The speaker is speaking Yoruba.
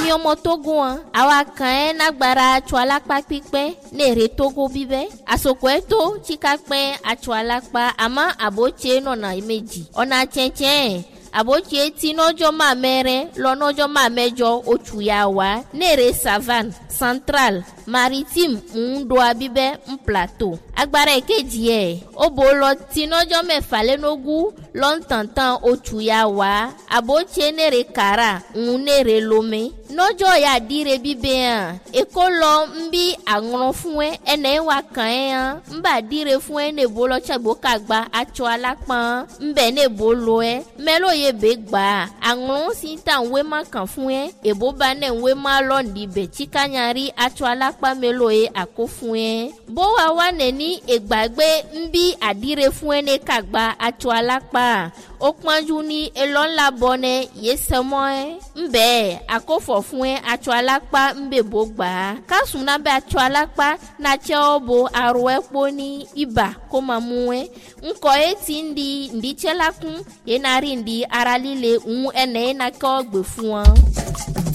mi ọmọ Togo an àwa kan nagbara atsọ alakpa pípẹ́ nere Togo bíbẹ́ asoko eto tsika pẹ́ atsọ alakpa ama abotse nọna méjì ọ̀nà tsẹ̀tsẹ̀ abotse ti n'ọjọ́ máa mẹ́rẹ́ lọ n'ọjọ́ máa mẹ́jọ oṣù yà wá nere savane central maritime ńdo abíbẹ́ ń plateau agbára èkejì ẹ̀ ó bò lọ ti n'ọjọ́ mẹ́fà lẹ́nogún lọ́ntàntàn oṣù yà wá abotse nere kara ń nere lome n'ọjọ́ yà dire bíbẹ́ hàn èkó lọ ń bí àrùn fún ẹ ẹnẹ́ wà kàn ẹ́ hàn ń bà dire fún ẹ nebo lọ tsagbo kagba atsọ alápá ń bẹ̀ nebo lọ ẹ mẹ́lò yẹ bẹ́ gbà àrùn sí ta ń wé má kàn fún ẹ èbó bá nẹ̀ ń wé má lọ́ọ̀dì bẹ̀ tsikanyari atsọ alápá mẹ́lò yẹ àkó fún ẹ bó wa wà nẹ̀ ní ìgbàgbé ń bí àdire fún ẹ ní kagba atsọ alápá ó pọ́njú ní elọ́ńlá bọ́nẹ yé sẹ́mọ́ ẹ ń bẹ̀ àkófọ̀ fún ẹ atsọ alápá ń bẹ̀ bó gbà á kásùn náà bẹ atsọ alápá n'atsẹ́ ọ bo arọ ẹ kpó ní ibà kó máa mú ẹ ńkọ ẹ ti ń di ǹdítsẹ́ la kún yẹn náà rí ǹdí ara líle ń ẹnẹ́ yẹn náà kọ́ gbè fún ọ.